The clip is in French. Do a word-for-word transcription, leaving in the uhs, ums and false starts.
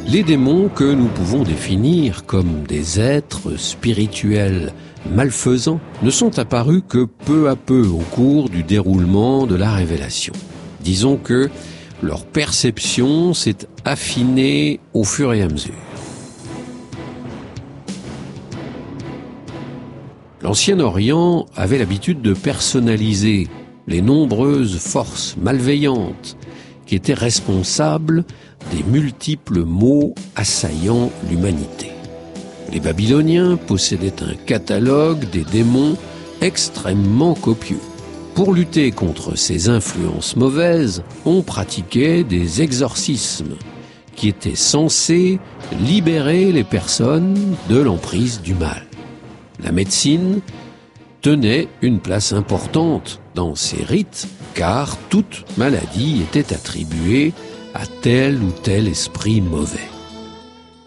Les démons que nous pouvons définir comme des êtres spirituels malfaisants ne sont apparus que peu à peu au cours du déroulement de la révélation. Disons que leur perception s'est affinée au fur et à mesure. L'Ancien Orient avait l'habitude de personnaliser les nombreuses forces malveillantes qui étaient responsables des multiples maux assaillant l'humanité. Les Babyloniens possédaient un catalogue des démons extrêmement copieux. Pour lutter contre ces influences mauvaises, on pratiquait des exorcismes qui étaient censés libérer les personnes de l'emprise du mal. La médecine tenait une place importante dans ces rites, car toute maladie était attribuée à tel ou tel esprit mauvais.